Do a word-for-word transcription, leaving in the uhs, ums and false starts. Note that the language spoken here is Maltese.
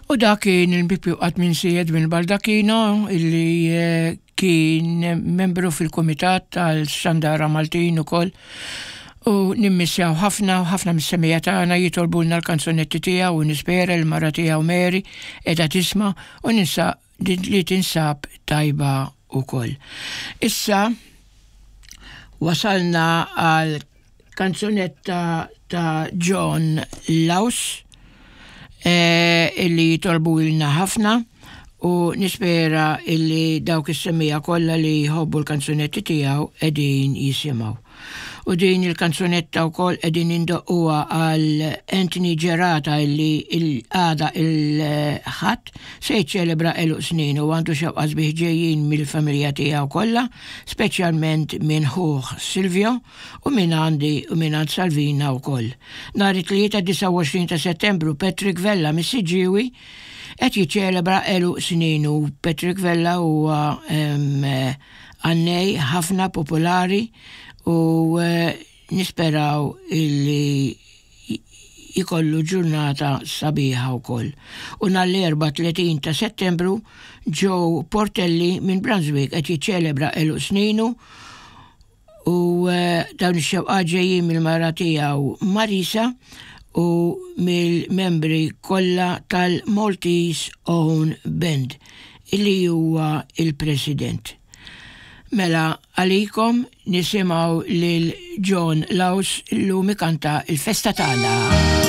U da kien il-Bipi Qatt minn Sied minn Baldacchino illi kien membru fil-Kumitat tal-Xandara Maltin ukoll. U nimmissjaw ħafna u ħafna mis-semmija tagħna jitolbulna l-kanzunetti tiegħu u nispera l-mara tiegħu Mary qiegħda tisma' u ninsa li tinsab tajba ukoll. Issa wasalna għal kanzunetta ta' John Laws eh, illi jitolbu ilna ħafna u nispera illi dawk is-semmija kollha li jħobbu l-kanzunetti tiegħu qegħdin jisimgħu. U din il-kanzunetta wkoll qegħdin indoqquha għal Anthony Gerata illi il-għada il-ħadd se jiċċelebra eluq snin u għandu xewqa sbieħ ġejjin mill-familja tiegħu kollha, speċjalment minn ħuħ Silvio u minn għandi u minn għand Salvina wkoll. Nhar it-tlieta disa' u għoxrin ta' Settembru Patrick Vella mis-Siġġiewi qed jiċċelebra eluq snin u Patrick Vella huwa għannej ħafna popolari u uh, nisperaw illi jikollu ġurnata sabiħa wkoll. U nhar-l-erba' tletin ta' Settembru Joe Portelli minn Brunswick qed jiċċelebra eluq sninu u uh, dawn ix-xewqa ġejjin mill-mara tiegħu Marisa u mill-membri kollha tal-Maltese Own Band illi huwa il-President. Mela għalikom nisimaw lil John Laws illum ikanta il-festa tagħna.